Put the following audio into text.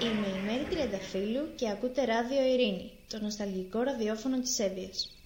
Είμαι η Μέρη Τριανταφύλλου και ακούτε Ράδιο Ειρήνη, το νοσταλγικό ραδιόφωνο της Εύβοιας.